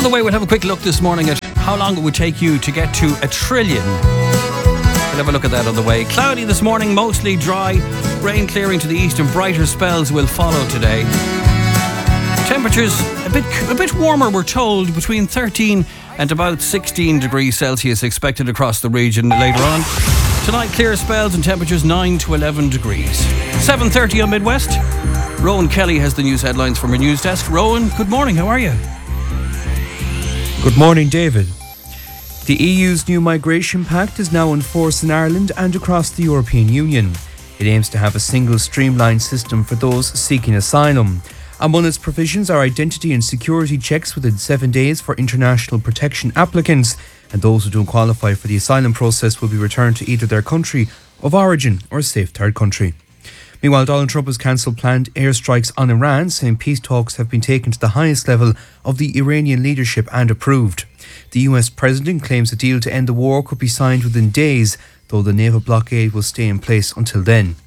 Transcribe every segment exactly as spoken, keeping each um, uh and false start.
the way, we'll have a quick look this morning at how long it would take you to get to a trillion. We'll have a look at that on the way. Cloudy this morning, mostly dry. Rain clearing to the east and brighter spells will follow today. Temperatures a bit a bit warmer, we're told, between thirteen and about sixteen degrees Celsius expected across the region later on. Tonight, clear spells and temperatures nine to eleven degrees. seven thirty on Midwest. Rowan Kelly has the news headlines from her news desk. Rowan, good morning, how are you? Good morning, David. The E U's new migration pact is now in force in Ireland and across the European Union. It aims to have a single streamlined system for those seeking asylum. Among its provisions are identity and security checks within seven days for international protection applicants, and those who don't qualify for the asylum process will be returned to either their country of origin or a safe third country. Meanwhile, Donald Trump has cancelled planned airstrikes on Iran, saying peace talks have been taken to the highest level of the Iranian leadership and approved. The U S president claims a deal to end the war could be signed within days, though the naval blockade will stay in place until then.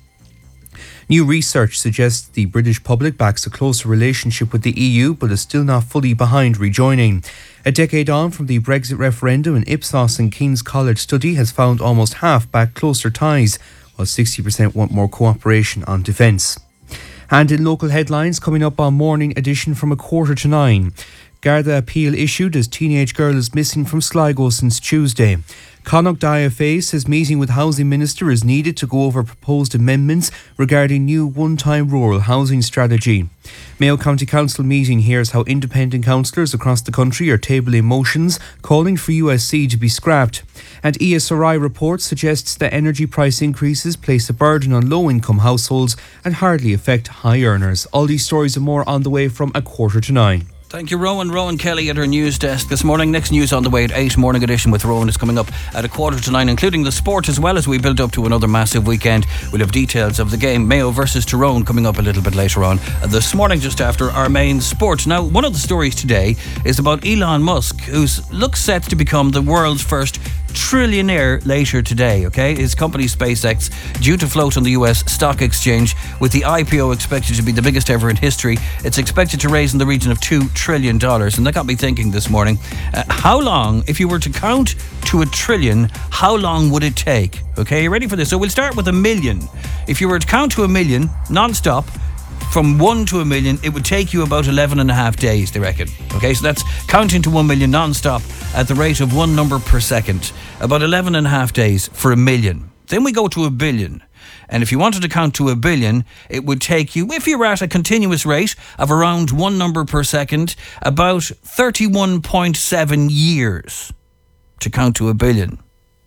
New research suggests the British public backs a closer relationship with the E U, but is still not fully behind rejoining. A decade on from the Brexit referendum, an Ipsos and King's College study has found almost half back closer ties, while sixty percent want more cooperation on defence. And in local headlines, coming up on Morning Edition from a quarter to nine. Garda appeal issued as teenage girl is missing from Sligo since Tuesday. Connacht I F A says meeting with Housing Minister is needed to go over proposed amendments regarding new one-time rural housing strategy. Mayo County Council meeting hears how independent councillors across the country are tabling motions calling for U S C to be scrapped. And E S R I report suggests that energy price increases place a burden on low-income households and hardly affect high earners. All these stories and more on the way from a quarter to nine. Thank you, Rowan. Rowan Kelly at her news desk this morning. Next news on the way at eight. Morning Edition with Rowan is coming up at a quarter to nine, including the sport as well as we build up to another massive weekend. We'll have details of the game, Mayo versus Tyrone, coming up a little bit later on this morning, just after our main sport. Now, one of the stories today is about Elon Musk, who looks set to become the world's first trillionaire later today, okay? His company SpaceX, due to float on the U S stock exchange, with the I P O expected to be the biggest ever in history. It's expected to raise in the region of two trillion dollars, and that got me thinking this morning, uh, how long, if you were to count to a trillion, how long would it take? Okay, you ready for this? So we'll start with a million. If you were to count to a million non-stop, from one to a million, it would take you about eleven and a half days, they reckon. Okay, so that's counting to one million non-stop at the rate of one number per second. About eleven and a half days for a million. Then we go to a billion. And if you wanted to count to a billion, it would take you, if you were at a continuous rate of around one number per second, about thirty-one point seven years to count to a billion.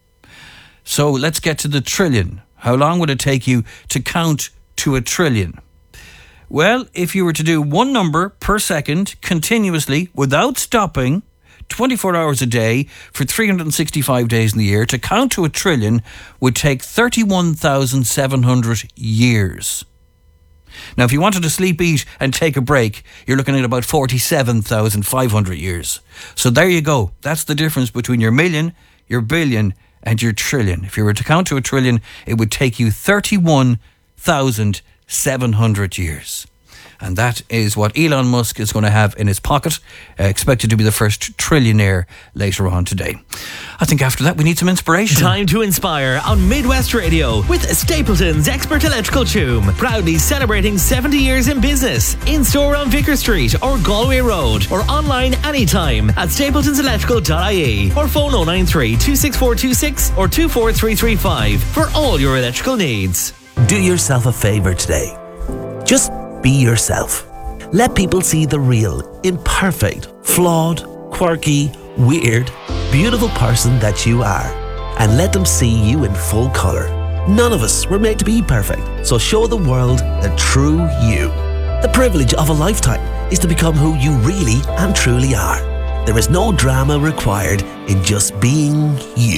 So let's get to the trillion. How long would it take you to count to a trillion? Well, if you were to do one number per second continuously without stopping, twenty-four hours a day for three hundred sixty-five days in the year, to count to a trillion would take thirty-one thousand seven hundred years. Now, if you wanted to sleep, eat and take a break, you're looking at about forty-seven thousand five hundred years. So there you go. That's the difference between your million, your billion and your trillion. If you were to count to a trillion, it would take you thirty-one thousand seven hundred years. And that is what Elon Musk is going to have in his pocket, uh, expected to be the first trillionaire later on today. I think after that we need some inspiration. Time to inspire on Midwest Radio with Stapleton's Expert Electrical Tomb, proudly celebrating seventy years in business. In store on Vicar Street or Galway Road, or online anytime at stapletons electrical dot I E, or phone oh nine three, two six four two six or two four three three five for all your electrical needs. Do yourself a favour today. Just be yourself. Let people see the real, imperfect, flawed, quirky, weird, beautiful person that you are, and let them see you in full colour. None of us were made to be perfect, so show the world the true you. The privilege of a lifetime is to become who you really and truly are. There is no drama required in just being you.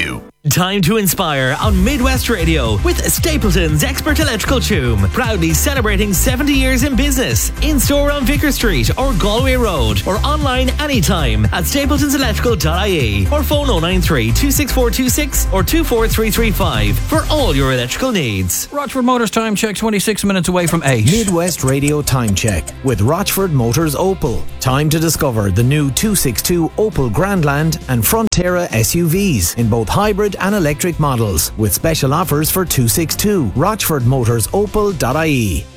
Time to inspire on Midwest Radio with Stapleton's Expert Electrical Choom. Proudly celebrating seventy years in business. In store on Vicar Street or Galway Road, or online anytime at stapletons electrical dot I E, or phone oh nine three, two six four two six or two four three three five for all your electrical needs. Rochford Motors time check, twenty-six minutes away from eight. Midwest Radio time check with Rochford Motors Opel. Time to discover the new two sixty-two Opel Grandland and Frontera S U Vs in both hybrid and electric models, with special offers for two sixty-two. Rochford Motors Opel dot I E.